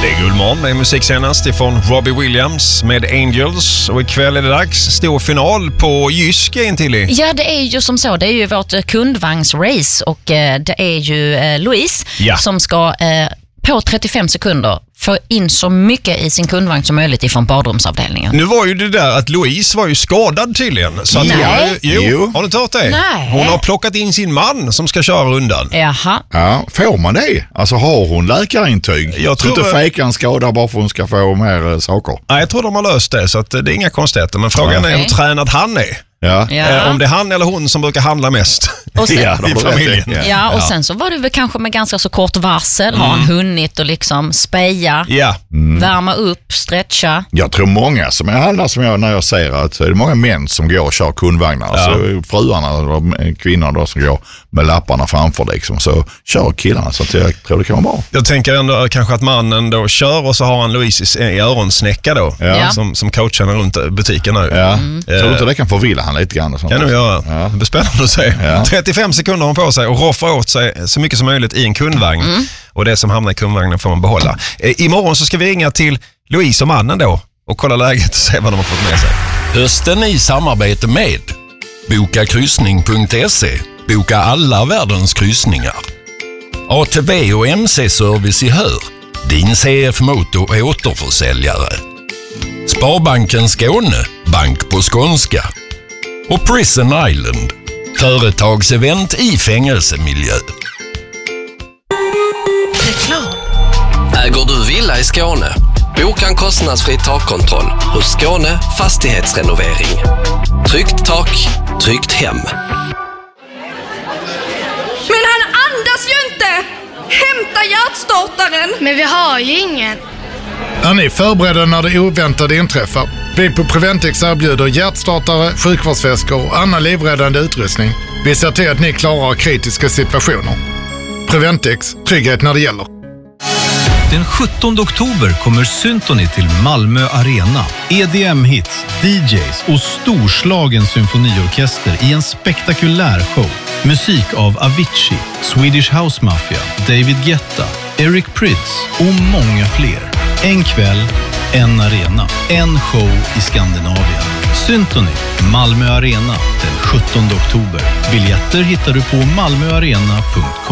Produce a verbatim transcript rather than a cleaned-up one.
Det är Guldmorgon, det är musik senast ifrån Robbie Williams med Angels. Och ikväll är det dags, stor final på Jyske in till. Ja, det är ju som så, det är ju vårt kundvagnsrace och eh, det är ju eh, Louise ja. som ska eh, på trettiofem sekunder få in så mycket i sin kundvagn som möjligt ifrån badrumsavdelningen. Nu var ju det där att Louise var ju skadad tydligen. Så att Nej. Hon, jo, jo, har du inte hört det? Nej. Hon har plockat in sin man som ska köra rundan. Jaha. Ja, får man det? Alltså har hon läkarintyg? Jag tror inte fejka en skada bara för att hon ska få mer äh, saker. Nej, jag tror de har löst det så att det är inga konstigheter. Men frågan okay. är hur tränad han är. Ja. Ja. Eh, om det är han eller hon som brukar handla mest och sen, ja, i familjen. Ja, ja, och sen så var det väl kanske med ganska så kort varsel. Mm. Har han hunnit och liksom speja, ja. mm. värma upp, stretcha? Jag tror många som jag handlar som jag när jag säger att så är det många män som går och kör kundvagnar. Ja. Så fruarna och kvinnorna då som går med lapparna framför liksom. Så kör killarna så att jag tror det kan vara bra. Jag tänker ändå kanske att mannen då kör och så har han Louise i öronsnäcka då. Ja. Som, som coachar runt butiken nu. Ja. Mm. Tror du inte det kan förvilla han lite grann? Och sånt kan du göra. Ja. Det blir spännande att se. Ja. trettiofem sekunder har hon på sig och roffar åt sig så mycket som möjligt i en kundvagn. Mm. Och det som hamnar i kundvagnen får man behålla. Eh, imorgon så ska vi ringa till Louise och mannen då och kolla läget och se vad de har fått med sig. Hösten i samarbete med boka kryssning punkt se. Boka alla världens kryssningar. A T V och M C-service i Hör. Din C F Moto återförsäljare. Sparbanken Skåne. Bank på skånska. Och Prison Island. Företagsevent i fängelsemiljö. Reklam. Äger du villa i Skåne? Boka en kostnadsfri takkontroll hos Skåne Fastighetsrenovering. Tryggt tak, tryggt hem. Men han andas ju inte! Hämta hjärtstartaren! Men vi har ju ingen. Är ni förberedda när det oväntade inträffar? Vi på Preventix erbjuder hjärtstartare, sjukvårdsväskor och annan livräddande utrustning. Vi ser till att ni klarar kritiska situationer. Preventix, trygghet när det gäller. Den sjuttonde oktober kommer Symphony till Malmö Arena. E D M-hits, D Js och storslagen symfoniorkester i en spektakulär show. Musik av Avicii, Swedish House Mafia, David Guetta, Eric Prydz och många fler. En kväll, en arena, en show i Skandinavien. Symphony, Malmö Arena, den sjuttonde oktober. Biljetter hittar du på malmöarena punkt com.